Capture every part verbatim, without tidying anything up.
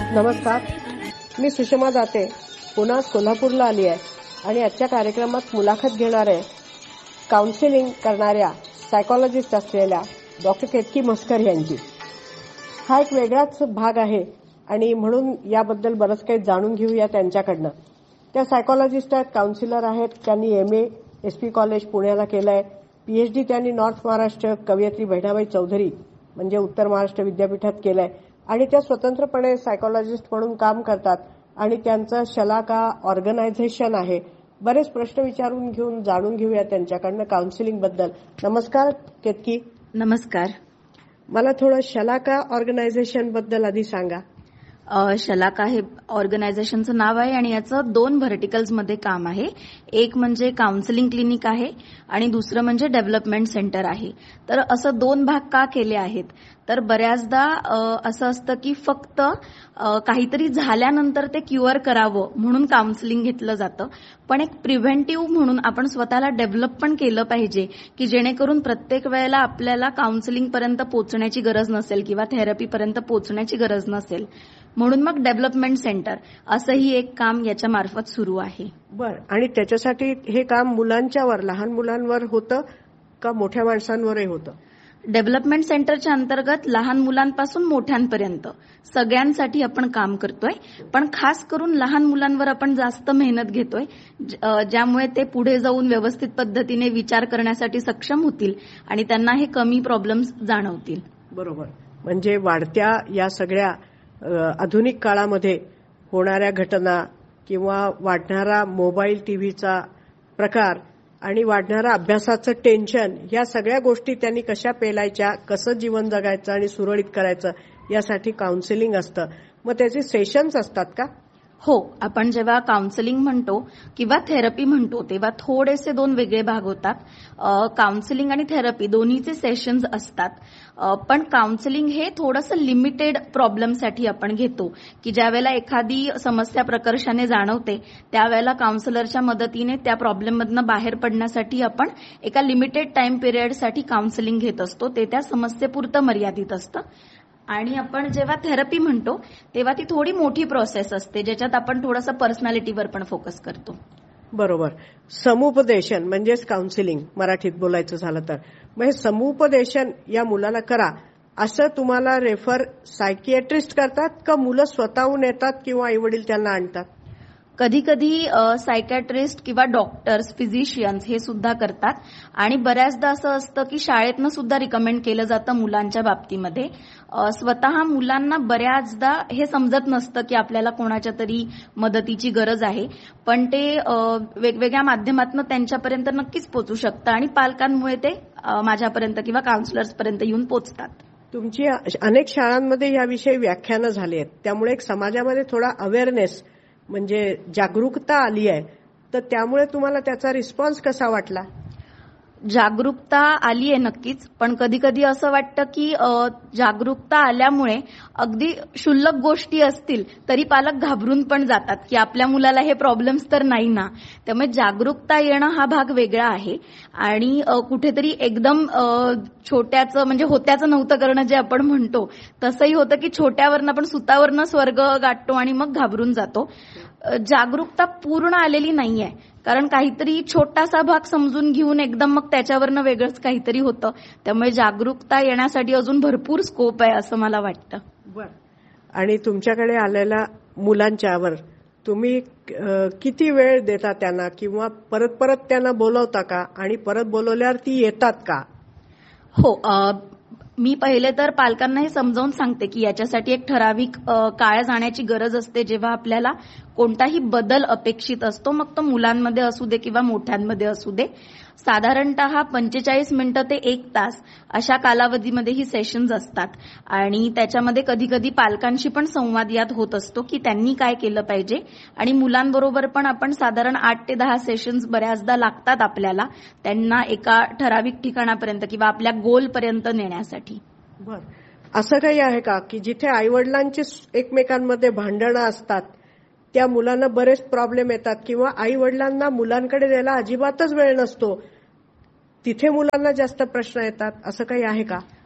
नमस्कार, मी सुषमा दाते पुन्हा कोल्हापूरला आली आहे आणि आजच्या कार्यक्रमात मुलाखत घेणार आहे काउन्सिलिंग करणाऱ्या सायकॉलॉजिस्ट असलेल्या डॉक्टर केतकी म्हस्कर यांची. हा एक वेगळाच भाग आहे आणि म्हणून याबद्दल बरंच काही जाणून घेऊया त्यांच्याकडनं. त्या सायकॉलॉजिस्ट आहेत, काउन्सिलर आहेत. त्यांनी M A S P college पुण्याला केलं आहे. पीएचडी त्यांनी नॉर्थ महाराष्ट्र कवयित्री बहिणाबाई चौधरी म्हणजे उत्तर महाराष्ट्र विद्यापीठात केलं आहे आणि त्या स्वतंत्रपणे सायकॉलॉजिस्ट म्हणून काम करतात आणि त्यांचं शलाका ऑर्गनायझेशन आहे. बरेच प्रश्न विचारून घेऊन जाणून घेऊया त्यांच्याकडनं काउन्सिलिंग बद्दल. नमस्कार केतकी. नमस्कार. मला थोडं शलाका ऑर्गनायझेशन बद्दल आधी सांगा. शलाका हे ऑर्गनायझेशनचं नाव आहे आणि याचं दोन व्हर्टिकल्समध्ये काम आहे. एक म्हणजे काउन्सिलिंग क्लिनिक आहे आणि दुसरं म्हणजे डेव्हलपमेंट सेंटर आहे. तर असं दोन भाग का केले आहेत तर बऱ्याचदा असं असतं की फक्त काहीतरी झाल्यानंतर ते क्युअर करावं म्हणून काउन्सिलिंग घेतलं जातं, पण एक प्रिव्हेंटिव्ह म्हणून आपण स्वतःला डेव्हलप पण केलं पाहिजे की जेणेकरून प्रत्येक वेळेला आपल्याला काउन्सिलिंगपर्यंत पोहोचण्याची गरज नसेल किंवा थेरपीपर्यंत पोहोचण्याची गरज नसेल. म्हणून मग डेव्हलपमेंट सेंटर असंही एक काम याच्या मार्फत सुरू आहे. बर, आणि त्याच्यासाठी हे काम मुलांच्यावर, लहान मुलांवर होतं का मोठ्या माणसांवरही होतं? डेव्हलपमेंट सेंटरच्या अंतर्गत लहान मुलांपासून मोठ्यांपर्यंत सगळ्यांसाठी आपण काम करतोय, पण खास करून लहान मुलांवर आपण जास्त मेहनत घेतोय ज्यामुळे ते पुढे जाऊन व्यवस्थित पद्धतीने विचार करण्यासाठी सक्षम होतील आणि त्यांना हे कमी प्रॉब्लेम्स जाणवतील. बरोबर, म्हणजे वाढत्या या सगळ्या आधुनिक काळामध्ये होणाऱ्या घटना किंवा वाढणारा मोबाईल टीव्हीचा प्रकार आणि वाढणारा अभ्यासाचं टेन्शन, या सगळ्या गोष्टी त्यांनी कशा पेलायच्या, कसं जीवन जगायचं आणि सुरळीत करायचं यासाठी काउन्सिलिंग असतं. मग त्याचे सेशन्स असतात का? हो, आपण जेव्हा काउन्सिलिंग म्हणतो किंवा थेरपी म्हणतो तेव्हा थोडेसे दोन वेगळे भाग होतात. काउन्सिलिंग आणि थेरपी दोन्हीचे सेशन्स असतात, पण काउन्सिलिंग हे थोडंसं लिमिटेड प्रॉब्लेमसाठी आपण घेतो की ज्यावेळेला एखादी समस्या प्रकर्षाने जाणवते त्यावेळेला काउन्सिलरच्या मदतीने त्या प्रॉब्लेममधनं बाहेर पडण्यासाठी आपण एका लिमिटेड टाइम पिरियडसाठी काउन्सिलिंग घेत असतो. ते त्या समस्येपुरतं मर्यादित असतं. आणि आपण जेव्हा थेरपी म्हणतो तेव्हा ती थोडी मोठी प्रोसेस असते ज्याच्यात आपण थोडंसं पर्सनॅलिटीवर पण फोकस करतो. बरोबर. समुपदेशन म्हणजेच काउन्सिलिंग मराठीत बोलायचं झालं तर. मग हे समुपदेशन या मुलाला करा असं तुम्हाला रेफर सायकियाट्रिस्ट करतात का मुलं स्वतःहून येतात किंवा आई वडील त्यांना आणतात? कधी कधी सायकॅट्रिस्ट किंवा डॉक्टर्स, फिजिशियन्स हे सुद्धा करतात आणि बऱ्याचदा असं असतं की शाळेतनं सुद्धा रिकमेंड केलं जातं मुलांच्या बाबतीमध्ये. स्वतः मुलांना बऱ्याचदा हे समजत नसतं की आपल्याला कोणाच्या तरी मदतीची गरज आहे, पण ते वेगवेगळ्या माध्यमातून त्यांच्यापर्यंत नक्कीच पोहोचू शकतं आणि पालकांमुळे ते माझ्यापर्यंत किंवा काउन्सिलर्सपर्यंत येऊन पोहोचतात. तुमची अनेक शाळांमध्ये याविषयी व्याख्यानं झाली आहेत, त्यामुळे एक समाजामध्ये थोडा अवेअरनेस म्हणजे जागरूकता आली आहे, तर त्यामुळे तुम्हाला त्याचा रिस्पॉन्स कसा वाटला? जागरूकता आली आहे नक्कीच, पण कधी कधी असं वाटतं की जागरूकता आल्यामुळे अगदी क्षुल्लक गोष्टी असतील तरी पालक घाबरून पण जातात की आपल्या मुलाला हे प्रॉब्लेम्स तर नाही ना. त्यामुळे जागरूकता येणं हा भाग वेगळा आहे आणि कुठेतरी एकदम छोट्याचं म्हणजे होत्याचं नव्हतं करणं जे आपण म्हणतो तसंही होतं की छोट्यावरनं आपण सुतावरनं स्वर्ग गाठतो आणि मग घाबरून जातो. जागरूकता पूर्ण आलेली नाहीये, कारण काहीतरी छोटासा भाग समजून घेऊन एकदम मग त्याच्यावरनं वेगळंच काहीतरी होतं. त्यामुळे जागरूकता येण्यासाठी अजून भरपूर स्कोप आहे असं मला वाटतं. बर, आणि तुमच्याकडे आलेल्या मुलांच्यावर तुम्ही किती वेळ देता त्यांना किंवा परत परत त्यांना बोलवता का आणि परत बोलवल्यावर ती येतात का? हो, मी पहिले तर पालकांना हे समजावून सांगते की याच्यासाठी एक ठराविक काळ जाण्याची गरज असते जेव्हा आपल्याला कोणताही बदल अपेक्षित असतो, मग तो मुलांमध्ये असू दे किंवा मोठ्यांमध्ये असू दे. साधारणतः पंचेचाळीस मिनिटं ते एक तास अशा कालावधीमध्ये ही सेशन्स असतात आणि त्याच्यामध्ये कधी कधी पालकांशी पण संवाद यात होत असतो की त्यांनी काय केलं पाहिजे आणि मुलांबरोबर पण आपण साधारण आठ ते दहा सेशन्स बऱ्याचदा लागतात आपल्याला त्यांना एका ठराविक ठिकाणापर्यंत किंवा आपल्या गोलपर्यंत नेण्यासाठी. बर, असं काही आहे का की जिथे आईवडिलांची एकमेकांमध्ये भांडणं असतात त्या मुलांना बरेच प्रॉब्लेम येतात किंवा आई वडिलांना मुलांकडे द्यायला अजिबातच वेळ नसतो, तिथे मुलांना जास्त प्रश्न येतात, असं काही आहे का?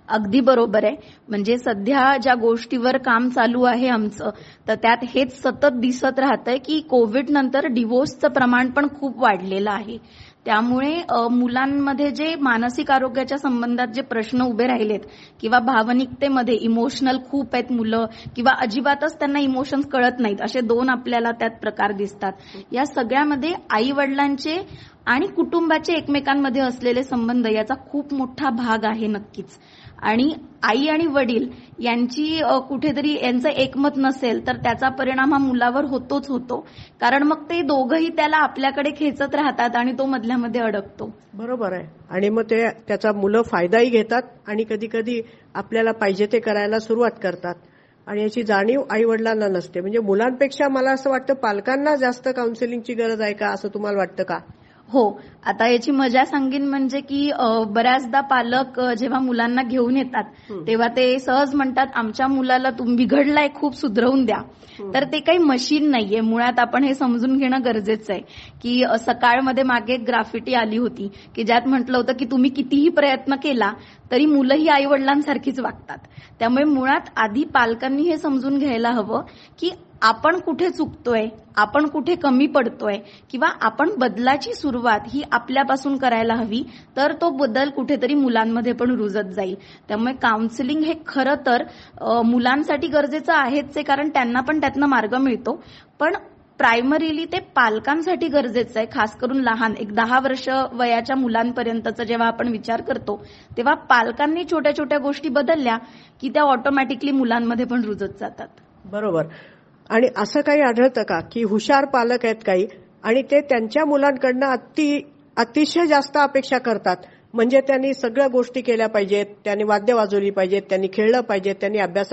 अगदी बरोबर आहे. म्हणजे सध्या ज्या गोष्टीवर काम चालू आहे आमचं, तर त्यात हेच सतत दिसत राहतंय की कोविड नंतर डिवोर्सचं प्रमाण पण खूप वाढलेलं आहे. त्यामुळे मुलांमध्ये जे मानसिक आरोग्याच्या संबंधात जे प्रश्न उभे राहिलेत किंवा भावनिकतेमध्ये इमोशनल खूप आहेत मुलं किंवा अजिबातच त्यांना इमोशन्स कळत नाहीत, असे दोन आपल्याला त्यात प्रकार दिसतात. या सगळ्यामध्ये आई वडिलांचे आणि कुटुंबाचे एकमेकांमध्ये असलेले संबंध याचा खूप मोठा भाग आहे नक्कीच. आणि आई आणि वडील यांची कुठेतरी यांचं एकमत नसेल तर त्याचा परिणाम हा मुलावर होतोच होतो. कारण मग ते दोघंही त्याला आपल्याकडे खेचत राहतात आणि तो मधल्यामध्ये अडकतो. बरोबर आहे. आणि मग ते त्याचा मुलं फायदाही घेतात आणि कधी कधी आपल्याला पाहिजे ते करायला सुरुवात करतात आणि याची जाणीव आई वडिलांना नसते. म्हणजे मुलांपेक्षा मला असं वाटतं पालकांना जास्त काउन्सिलिंगची गरज आहे का, असं तुम्हाला वाटतं का? हो. आता याची मजा सांगेन म्हणजे की बऱ्याचदा पालक जेव्हा मुलांना घेऊन येतात तेव्हा ते सहज म्हणतात आमच्या मुलाला तुम्ही बिघडलाय, खूप सुधरवून द्या. तर ते काही मशीन नाहीये. मुळात आपण हे समजून घेणं गरजेचं आहे की सकाळमध्ये मागे एक ग्राफिटी आली होती की ज्यात म्हटलं होतं की तुम्ही कितीही प्रयत्न केला तरी मुलंही आई वडिलांसारखीच वागतात. त्यामुळे मुळात आधी पालकांनी हे समजून घ्यायला हवं की आपण कुठे चुकतोय, आपण कुठे कमी पडतोय किंवा आपण बदलाची सुरुवात ही आपल्यापासून करायला हवी, तर तो बदल कुठेतरी मुलांमध्ये पण रुजत जाईल. त्यामुळे काउन्सिलिंग हे खरं तर मुलांसाठी गरजेचं आहेच आहे, कारण त्यांना पण त्यातनं मार्ग मिळतो. पण प्रायमरीली ते पालकांसाठी गरजेचं आहे. खास करून लहान एक दहा वर्ष वयाच्या मुलांपर्यंतचा जेव्हा आपण विचार करतो तेव्हा पालकांनी छोट्या छोट्या गोष्टी बदलल्या की त्या ऑटोमॅटिकली मुलांमध्ये पण रुजत जातात. बरोबर. आणि असं काही आढळतं का की हुशार पालक आहेत काही आणि ते त्यांच्या मुलांकडनं अति अतिशय जास्त अपेक्षा करतात, म्हणजे त्यांनी सगळ्या गोष्टी केल्या पाहिजेत, त्यांनी वाद्य वाजवली पाहिजेत, त्यांनी खेळलं पाहिजे, त्यांनी अभ्यासात